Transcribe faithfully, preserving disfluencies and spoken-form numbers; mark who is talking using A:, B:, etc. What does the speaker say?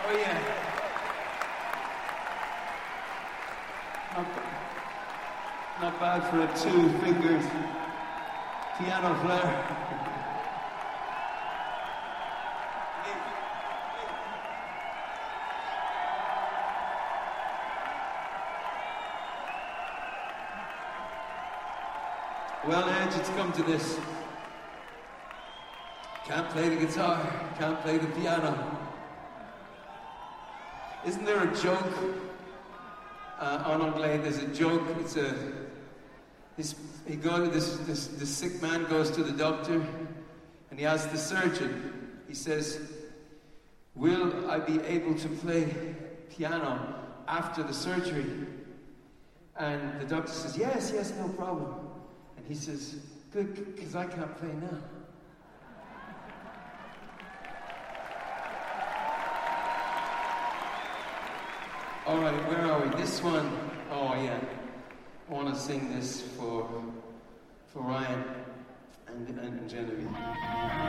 A: Oh yeah. Not, not bad for a two-fingered piano player. Well, Edge, it's come to this. Can't play the guitar, can't play the piano. Isn't there a joke uh, on Unglade? There's a joke. It's a this, he goes. This, this this sick man goes to the doctor, and he asks the surgeon. He says, "Will I be able to play piano after the surgery?" And the doctor says, "Yes, yes, no problem." And he says, "Good, because I can't play now." All right, where are we? This one, oh yeah. I want to sing this for for Ryan and, and, and Genevieve.